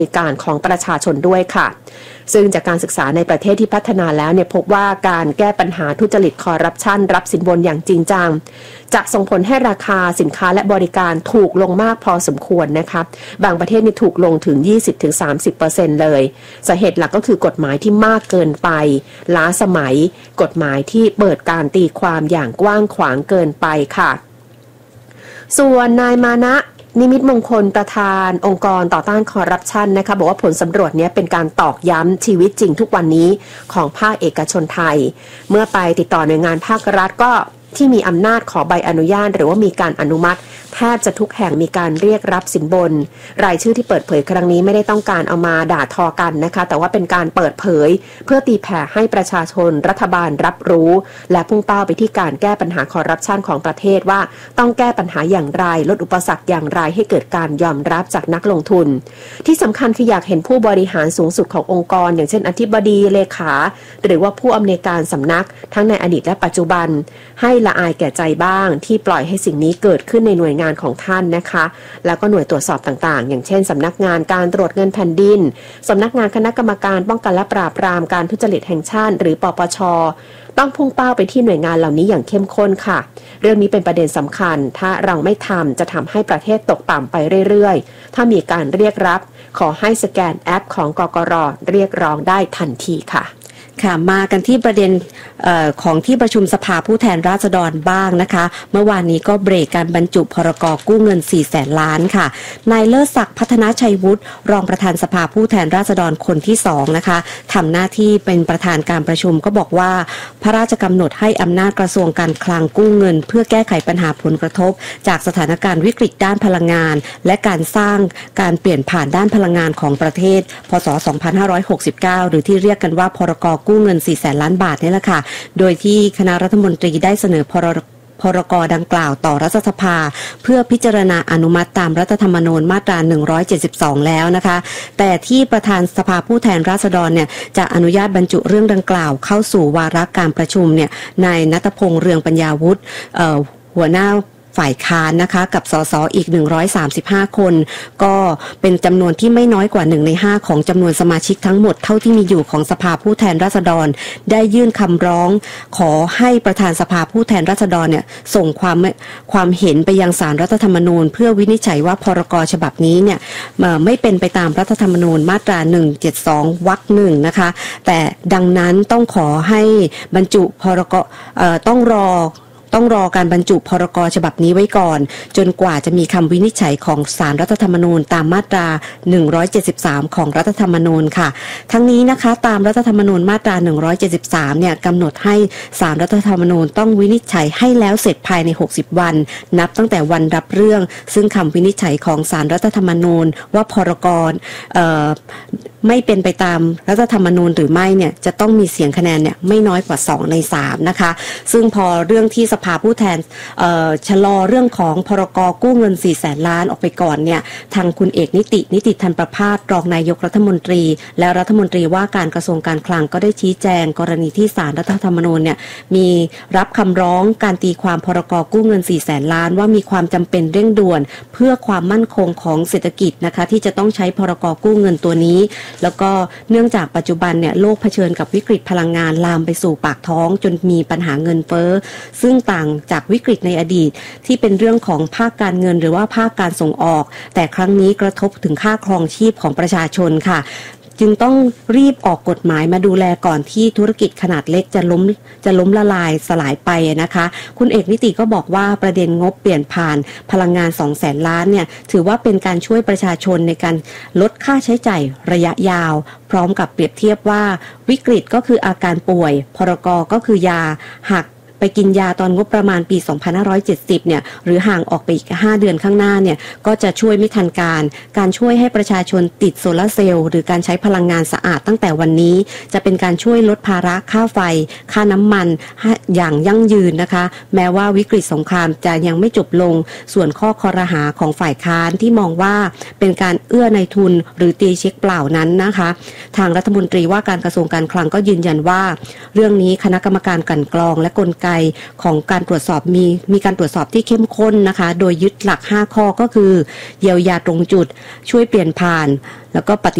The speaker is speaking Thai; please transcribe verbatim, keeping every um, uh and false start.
ริการของประชาชนด้วยค่ะซึ่งจากการศึกษาในประเทศที่พัฒนาแล้วเนี่ยพบว่าการแก้ปัญหาทุจริตคอร์รัปชันรับสินบนอย่างจริงจังจะส่งผลให้ราคาสินค้าและบริการถูกลงมากพอสมควรนะคะบางประเทศนี่ถูกลงถึง ยี่สิบถึงสามสิบเปอร์เซ็นต์ เลยสาเหตุหลักก็คือกฎหมายที่มากเกินไปล้าสมัยกฎหมายที่เปิดการตีความอย่างกว้างขวางเกินไปค่ะส่วนนายมานะนิมิตมงคลประธานองค์กรต่อต้านคอร์รัปชันนะคะบอกว่าผลสำรวจนี้เป็นการตอกย้ำชีวิตจริงทุกวันนี้ของภาคเอกชนไทยเมื่อไปติดต่อหน่วยงานภาครัฐก็ที่มีอำนาจขอใบอนุญาตหรือว่ามีการอนุมัติแทบจะทุกแห่งมีการเรียกรับสินบนรายชื่อที่เปิดเผยครั้งนี้ไม่ได้ต้องการเอามาด่าทอกันนะคะแต่ว่าเป็นการเปิดเผยเพื่อตีแผ่ให้ประชาชนรัฐบาลรับรู้และพุ่งเป้าไปที่การแก้ปัญหาคอร์รัปชันของประเทศว่าต้องแก้ปัญหาอย่างไรลดอุปสรรคอย่างไรให้เกิดการยอมรับจากนักลงทุนที่สำคัญคืออยากเห็นผู้บริหารสูงสุดขององค์กรอย่างเช่นอธิบดีเลขาหรือว่าผู้อำนวยการสำนักทั้งในอดีตและปัจจุบันให้ละอายแก่ใจบ้างที่ปล่อยให้สิ่งนี้เกิดขึ้นในหน่วยงานของท่านนะคะแล้วก็หน่วยตรวจสอบต่างๆอย่างเช่นสำนักงานการตรวจเงินแผ่นดินสำนักงานคณะกรรมการป้องกันและปราบปรามการทุจริตแห่งชาติหรือปปช.ต้องพุ่งเป้าไปที่หน่วยงานเหล่านี้อย่างเข้มข้นค่ะเรื่องนี้เป็นประเด็นสำคัญถ้าเราไม่ทำจะทำให้ประเทศตกต่ำไปเรื่อยๆถ้ามีการเรียกรับขอให้สแกนแอปของกกร.เรียกร้องได้ทันทีค่ะค่ะมากันที่ประเด็นเอ่อของที่ประชุมสภาผู้แทนราษฎรบ้างนะคะเมื่อวานนี้ก็เบรกการบรรจุพรก.กู้เงินสี่แสนล้านค่ะนายเลิศศักดิ์พัฒนาชัยวุฒิรองประธานสภาผู้แทนราษฎรคนที่สองนะคะทำหน้าที่เป็นประธานการประชุมก็บอกว่าพระราชกำหนดให้อำนาจกระทรวงการคลังกู้เงินเพื่อแก้ไขปัญหาผลกระทบจากสถานการณ์วิกฤตด้านพลังงานและการสร้างการเปลี่ยนผ่านด้านพลังงานของประเทศพ.ศ. สองพันห้าร้อยหกสิบเก้าหรือที่เรียกกันว่าพรก.กู้เงินสี่แสนล้านบาทนี่แหละค่ะโดยที่คณะรัฐมนตรีได้เสนอพรพรก.ดังกล่าวต่อรัฐสภาเพื่อพิจารณาอนุมัติตามรัฐธรรมนูญมาตราหนึ่งร้อยเจ็ดสิบสองแล้วนะคะแต่ที่ประธานสภาผู้แทนราษฎรเนี่ยจะอนุญาตบรรจุเรื่องดังกล่าวเข้าสู่วาระการประชุมเนี่ยนายณัฐพงษ์เรืองปัญญาวุฒิเอ่อหัวหน้าฝ่ายค้านนะคะกับสสอีกหนึ่งร้อยสามสิบห้าคนก็เป็นจำนวนที่ไม่น้อยกว่าหนึ่งในห้าของจำนวนสมาชิกทั้งหมดเท่าที่มีอยู่ของสภาผู้แทนราษฎรได้ยื่นคำร้องขอให้ประธานสภาผู้แทนราษฎรเนี่ยส่งความความเห็นไปยังศาลรัฐธรรมนูญเพื่อวินิจฉัยว่าพรก.ฉบับนี้เนี่ยไม่เป็นไปตามรัฐธรรมนูญมาตราหนึ่งร้อยเจ็ดสิบสองวรรคหนึ่งนะคะแต่ดังนั้นต้องขอให้บรรจุพรก.เอ่อต้องรอต้องรอการบรรจุพรก.ฉบับนี้ไว้ก่อนจนกว่าจะมีคำวินิจฉัยของศาลรัฐธรรมนูญตามมาตราหนึ่งร้อยเจ็ดสิบสามของรัฐธรรมนูญค่ะทั้งนี้นะคะตามรัฐธรรมนูญมาตราหนึ่งร้อยเจ็ดสิบสามเนี่ยกำหนดให้ศาลรัฐธรรมนูญต้องวินิจฉัยให้แล้วเสร็จภายในหกสิบวันนับตั้งแต่วันรับเรื่องซึ่งคำวินิจฉัยของศาลรัฐธรรมนูญว่าพรก.เอ่อไม่เป็นไปตามรัฐธรรมนูญหรือไม่เนี่ยจะต้องมีเสียงคะแนนเนี่ยไม่น้อยกว่าสองในสามนะคะซึ่งพอเรื่องที่สภาผู้แทนชะลอเรื่องของพรก.กู้เงินสี่แสนล้านออกไปก่อนเนี่ยทางคุณเอกนิตินิติธันประภาสรองนายกรัฐมนตรีและรัฐมนตรีว่าการกระทรวงการคลังก็ได้ชี้แจงกรณีที่ศาลรัฐธรรมนูญเนี่ยมีรับคำร้องการตีความพรก.กู้เงินสี่แสนล้านว่ามีความจำเป็นเร่งด่วนเพื่อความมั่นคงของเศรษฐกิจนะคะที่จะต้องใช้พรก.กู้เงินตัวนี้แล้วก็เนื่องจากปัจจุบันเนี่ยโลกเผชิญกับวิกฤตพลังงานลามไปสู่ปากท้องจนมีปัญหาเงินเฟ้อซึ่งต่างจากวิกฤตในอดีตที่เป็นเรื่องของภาคการเงินหรือว่าภาคการส่งออกแต่ครั้งนี้กระทบถึงค่าครองชีพของประชาชนค่ะจึงต้องรีบออกกฎหมายมาดูแลก่อนที่ธุรกิจขนาดเล็กจะล้มจะล้มละลายสลายไปนะคะคุณเอกนิติก็บอกว่าประเด็นงบเปลี่ยนผ่านพลังงาน สองแสนล้านเนี่ยถือว่าเป็นการช่วยประชาชนในการลดค่าใช้จ่ายระยะยาวพร้อมกับเปรียบเทียบว่าวิกฤตก็คืออาการป่วยพรก.ก็คือยาหากไปกินยาตอนงบประมาณปีสองพันห้าร้อยเจ็ดสิบเนี่ยหรือห่างออกไปอีกห้าเดือนข้างหน้าเนี่ยก็จะช่วยไม่ทันการการช่วยให้ประชาชนติดโซลาร์เซลล์หรือการใช้พลังงานสะอาดตั้งแต่วันนี้จะเป็นการช่วยลดภาระค่าไฟค่าน้ำมันอย่างยั่งยืนนะคะแม้ว่าวิกฤตสงครามจะยังไม่จบลงส่วนข้อคอรหาของฝ่ายค้านที่มองว่าเป็นการเอื้อในทุนหรือตีเช็คเปล่านั้นนะคะทางรัฐมนตรีว่าการกระทรวงการคลังก็ยืนยันว่าเรื่องนี้คณะกรรมการกลั่นกรองและกลไกจัยของการตรวจสอบมีมีการตรวจสอบที่เข้มข้นนะคะโดยยึดหลักห้าข้อก็คือเยียวยาตรงจุดช่วยเปลี่ยนผ่านแล้วก็ปฏิ